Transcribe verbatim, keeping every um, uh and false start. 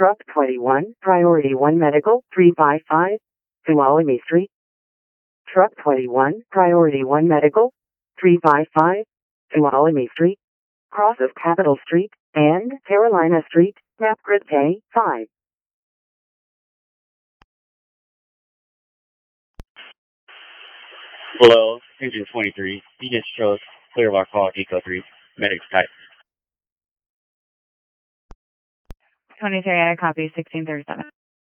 Truck twenty-one, Priority one Medical, three five five, Tuolumne Street. Truck twenty-one, Priority one Medical, three five five, Tuolumne Street. Cross of Capitol Street and Carolina Street, Napgrid K five. Below, engine twenty-three, unit stroke, Clearwater Call, Eco three, medics type. twenty-three, I copy, sixteen thirty-seven.